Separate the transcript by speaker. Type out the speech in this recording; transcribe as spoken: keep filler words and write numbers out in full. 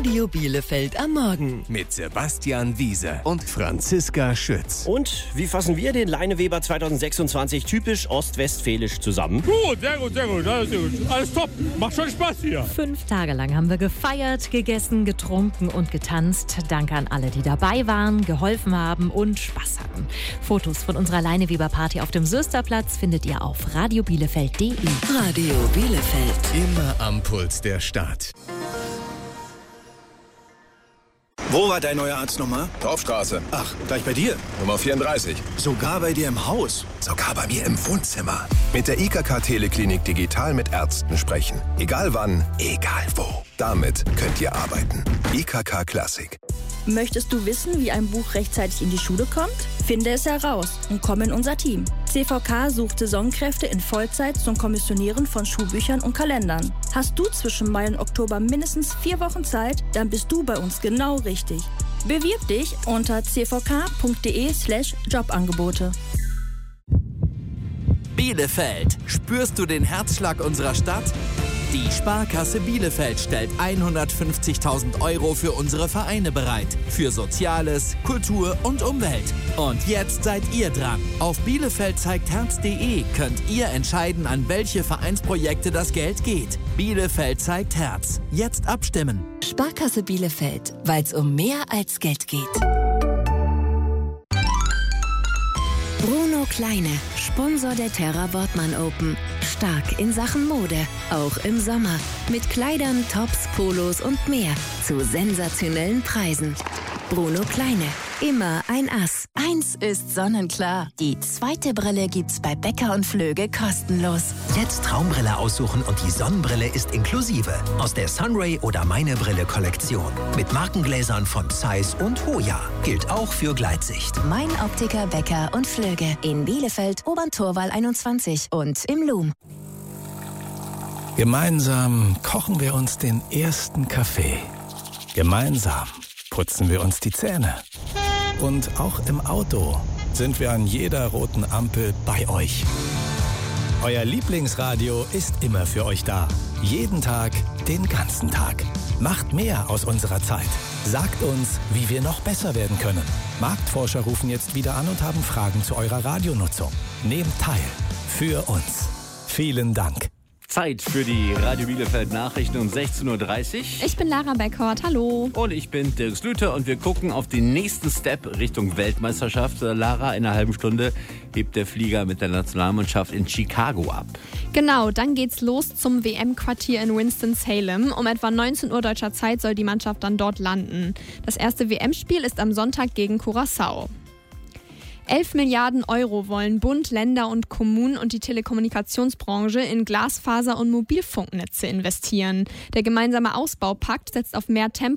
Speaker 1: Radio Bielefeld am Morgen.
Speaker 2: Mit Sebastian Wiese und Franziska Schütz.
Speaker 3: Und wie fassen wir den Leineweber zwanzig sechsundzwanzig typisch ostwestfälisch zusammen?
Speaker 4: Gut, sehr gut, sehr gut, alles, sehr gut. Alles top, macht schon Spaß hier.
Speaker 5: Fünf Tage lang haben wir gefeiert, gegessen, getrunken und getanzt. Danke an alle, die dabei waren, geholfen haben und Spaß hatten. Fotos von unserer Leineweber-Party auf dem Sösterplatz findet ihr auf radiobielefeld punkt de.
Speaker 1: Radio Bielefeld.
Speaker 2: Immer am Puls der Stadt.
Speaker 6: Wo war dein neuer Arzt nochmal?
Speaker 7: Torfstraße.
Speaker 6: Ach, gleich bei dir?
Speaker 7: Nummer vierunddreißig.
Speaker 6: Sogar bei dir im Haus?
Speaker 7: Sogar bei mir im Wohnzimmer. Mit der I K K Teleklinik digital mit Ärzten sprechen. Egal wann, egal wo. Damit könnt ihr arbeiten. I K K Classic.
Speaker 8: Möchtest du wissen, wie ein Buch rechtzeitig in die Schule kommt? Finde es heraus und komm in unser Team. C V K sucht Saisonkräfte in Vollzeit zum Kommissionieren von Schulbüchern und Kalendern. Hast du zwischen Mai und Oktober mindestens vier Wochen Zeit, dann bist du bei uns genau richtig. Bewirb dich unter c v k punkt de slash Jobangebote.
Speaker 9: Bielefeld. Spürst du den Herzschlag unserer Stadt? Die Sparkasse Bielefeld stellt hundertfünfzigtausend Euro für unsere Vereine bereit. Für Soziales, Kultur und Umwelt. Und jetzt seid ihr dran. Auf bielefeld zeigt herz punkt de könnt ihr entscheiden, an welche Vereinsprojekte das Geld geht. Bielefeld zeigt Herz. Jetzt abstimmen.
Speaker 1: Sparkasse Bielefeld, weil es um mehr als Geld geht. Bruno Kleine, Sponsor der Terra Wortmann Open. Stark in Sachen Mode, auch im Sommer. Mit Kleidern, Tops, Polos und mehr. Zu sensationellen Preisen. Bruno Kleine, immer ein Ass. Eins ist sonnenklar. Die zweite Brille gibt's bei Becker und Flöge kostenlos.
Speaker 10: Jetzt Traumbrille aussuchen und die Sonnenbrille ist inklusive. Aus der Sunray oder Meine Brille Kollektion. Mit Markengläsern von Zeiss und Hoya. Gilt auch für Gleitsicht.
Speaker 1: Mein Optiker Becker und Flöge. In Bielefeld, Oberntorwall einundzwanzig und im Loom.
Speaker 2: Gemeinsam kochen wir uns den ersten Kaffee. Gemeinsam putzen wir uns die Zähne. Und auch im Auto sind wir an jeder roten Ampel bei euch. Euer Lieblingsradio ist immer für euch da. Jeden Tag, den ganzen Tag. Macht mehr aus unserer Zeit. Sagt uns, wie wir noch besser werden können. Marktforscher rufen jetzt wieder an und haben Fragen zu eurer Radionutzung. Nehmt teil. Für uns. Vielen Dank.
Speaker 3: Zeit für die Radio Bielefeld Nachrichten um sechzehn Uhr dreißig.
Speaker 11: Ich bin Lara Beckert, hallo.
Speaker 3: Und ich bin Dirk Slüter und wir gucken auf den nächsten Step Richtung Weltmeisterschaft. Lara, in einer halben Stunde hebt der Flieger mit der Nationalmannschaft in Chicago ab.
Speaker 11: Genau, dann geht's los zum W M-Quartier in Winston-Salem. Um etwa neunzehn Uhr deutscher Zeit soll die Mannschaft dann dort landen. Das erste W M-Spiel ist am Sonntag gegen Curaçao. elf Milliarden Euro wollen Bund, Länder und Kommunen und die Telekommunikationsbranche in Glasfaser- und Mobilfunknetze investieren. Der gemeinsame Ausbaupakt setzt auf mehr Tempo